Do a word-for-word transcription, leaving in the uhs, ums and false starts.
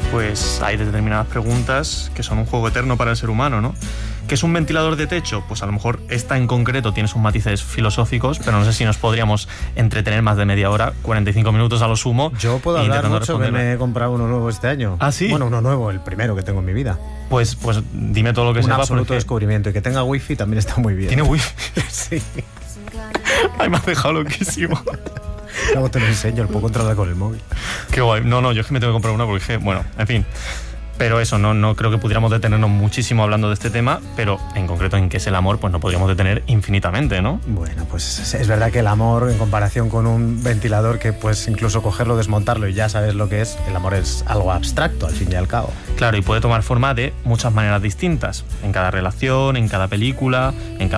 pues hay determinadas preguntas que son un juego eterno para el ser humano, ¿no? ¿Qué es un ventilador de techo? Pues a lo mejor esta en concreto tiene sus matices filosóficos, pero no sé si nos podríamos entretener más de media hora, cuarenta y cinco minutos a lo sumo. Yo puedo hablar mucho, que me he comprado uno nuevo este año. ¿Ah, sí? Bueno, uno nuevo, el primero que tengo en mi vida. Pues, pues dime todo lo que sepas. Un absoluto porque... descubrimiento. Y que tenga wifi también está muy bien. ¿Tiene wifi? Sí. Ay, me has dejado loquísimo. Luego te lo enseño, lo puedo controlar con el móvil. Qué guay. No, no, yo es que me tengo que comprar una porque dije, bueno, en fin. Pero eso, no, no creo que pudiéramos detenernos muchísimo hablando de este tema, pero en concreto en qué es el amor, pues no podríamos detener infinitamente, ¿no? Bueno, pues es, es verdad que el amor, en comparación con un ventilador que pues incluso cogerlo, desmontarlo y ya sabes lo que es, el amor es algo abstracto al fin y al cabo. Claro, y puede tomar forma de muchas maneras distintas, en cada relación, en cada película, en cada